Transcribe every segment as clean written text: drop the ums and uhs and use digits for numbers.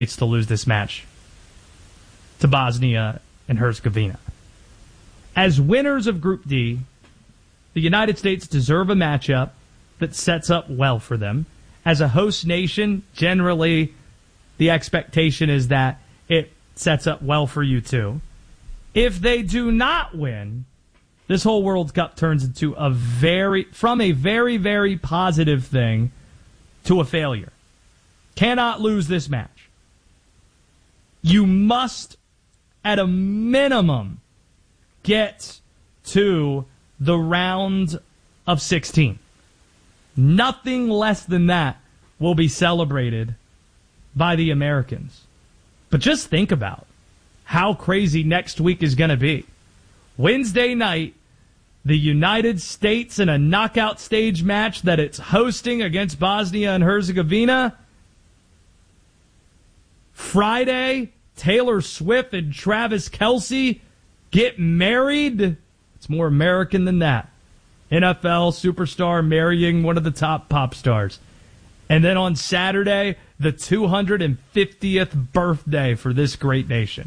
to lose this match to Bosnia and Herzegovina. As winners of Group D, the United States deserve a matchup that sets up well for them. As a host nation, generally, the expectation is that it sets up well for you too. If they do not win, this whole World Cup turns into from a very, very positive thing to a failure. Cannot lose this match. You must, at a minimum, get to the round of 16. Nothing less than that will be celebrated by the Americans. But just think about how crazy next week is going to be. Wednesday night, the United States in a knockout stage match that it's hosting against Bosnia and Herzegovina. Friday, Taylor Swift and Travis Kelce get married. It's more American than that. NFL superstar marrying one of the top pop stars. And then on Saturday, the 250th birthday for this great nation.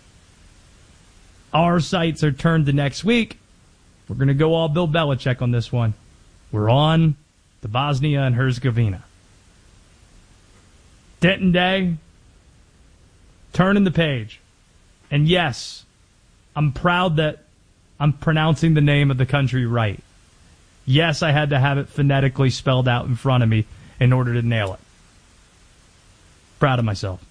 Our sights are turned to next week. We're going to go all Bill Belichick on this one. We're on to Bosnia and Herzegovina. Denton Day, turning the page. And yes, I'm proud that I'm pronouncing the name of the country right. Yes, I had to have it phonetically spelled out in front of me in order to nail it. Proud of myself.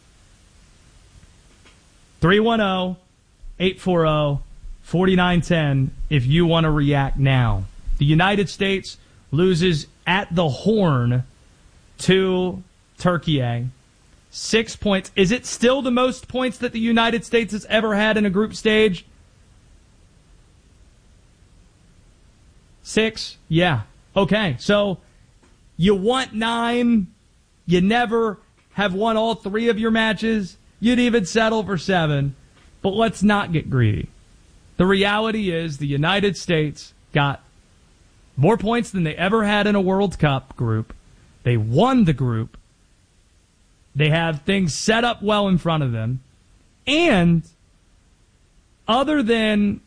310-840-4910 if you want to react now. The United States loses at the Horn to Turkey. 6 points. Is it still the most points that the United States has ever had in a group stage? 6? Yeah. Okay. So you want 9. You never have won all 3 of your matches. You'd even settle for 7. But let's not get greedy. The reality is the United States got more points than they ever had in a World Cup group. They won the group. They have things set up well in front of them. And other than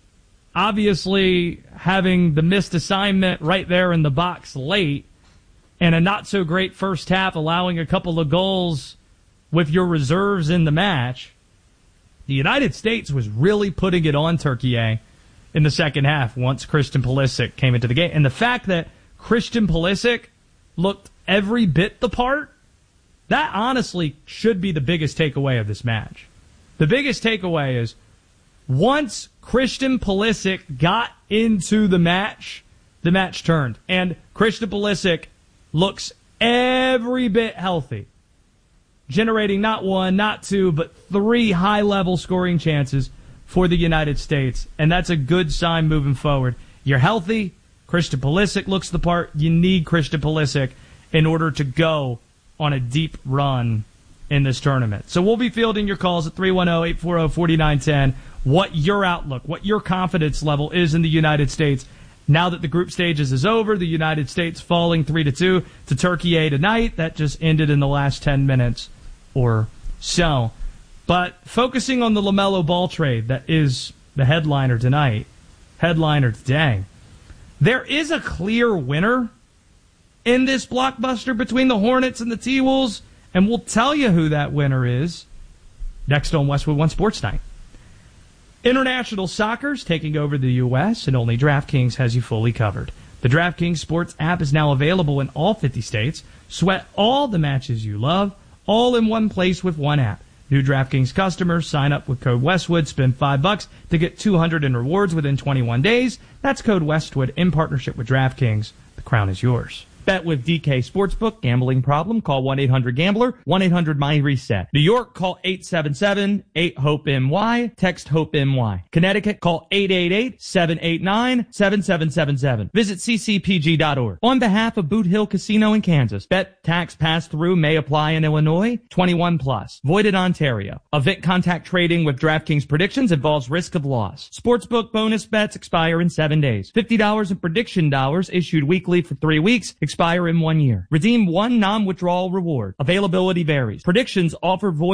obviously having the missed assignment right there in the box late and a not-so-great first half allowing a couple of goals with your reserves in the match, the United States was really putting it on Turkey in the second half once Christian Pulisic came into the game. And the fact that Christian Pulisic looked every bit the part, that honestly should be the biggest takeaway of this match. The biggest takeaway is once Christian Pulisic got into the match turned. And Christian Pulisic looks every bit healthy, generating not 1, not 2, but 3 high-level scoring chances for the United States. And that's a good sign moving forward. You're healthy. Christian Pulisic looks the part. You need Christian Pulisic in order to go on a deep run in this tournament. So we'll be fielding your calls at 310-840-4910. What your outlook, what your confidence level is in the United States now that the group stages is over. The United States falling 3-2 to Turkey tonight. That just ended in the last 10 minutes or so. But focusing on the LaMelo Ball trade that is the headliner tonight, headliner today, there is a clear winner in this blockbuster between the Hornets and the T-Wolves, and we'll tell you who that winner is next on Westwood One Sports Night. International soccer's taking over the U.S., and only DraftKings has you fully covered. The DraftKings Sports app is now available in all 50 states. Sweat all the matches you love, all in one place with one app. New DraftKings customers sign up with code Westwood, spend $5 to get $200 in rewards within 21 days. That's code Westwood in partnership with DraftKings. The crown is yours. Bet with DK Sportsbook. Gambling problem? Call 1-800-GAMBLER. 1-800-MY-RESET. New York, call 877-8-HOPE-NY. Text HOPE-NY. Connecticut, call 888-789-7777. Visit ccpg.org. On behalf of Boot Hill Casino in Kansas, bet tax pass-through may apply in Illinois. 21 plus. Void in Ontario. Event contact trading with DraftKings predictions involves risk of loss. Sportsbook bonus bets expire in 7 days. $50 in prediction dollars issued weekly for 3 weeks. expire in 1 year. Redeem one non-withdrawal reward. Availability varies. Predictions offer void